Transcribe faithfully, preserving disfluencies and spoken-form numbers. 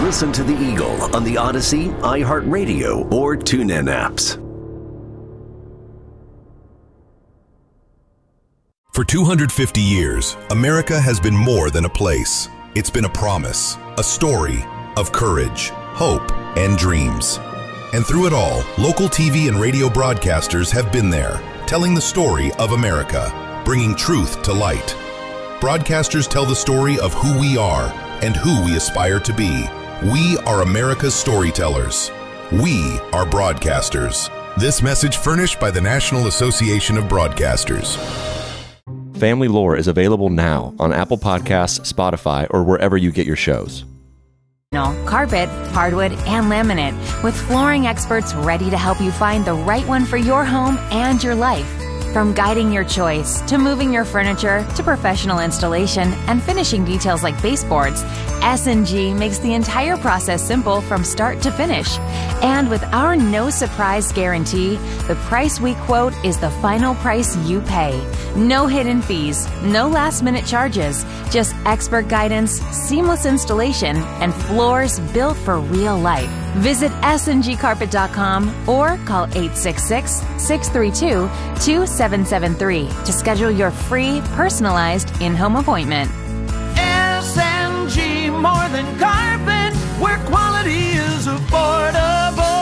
Listen to The Eagle on the Odyssey, iHeartRadio, or TuneIn apps. For two hundred fifty years, America has been more than a place. It's been a promise, a story of courage, hope, and dreams. And through it all, local T V and radio broadcasters have been there, telling the story of America, bringing truth to light. Broadcasters tell the story of who we are and who we aspire to be. We are America's storytellers. We are broadcasters. This message furnished by the National Association of Broadcasters. Family Lore is available now on Apple Podcasts, Spotify, or wherever you get your shows. Carpet, hardwood, and laminate, with flooring experts ready to help you find the right one for your home and your life. From guiding your choice, to moving your furniture, to professional installation and finishing details like baseboards, S and G makes the entire process simple from start to finish. And with our no surprise guarantee, the price we quote is the final price you pay. No hidden fees, no last minute charges, just expert guidance, seamless installation, and floors built for real life. Visit S N G carpet dot com or call eight six six, six three two, two seven seven three to schedule your free, personalized in-home appointment. S N G, more than carpet, where quality is affordable.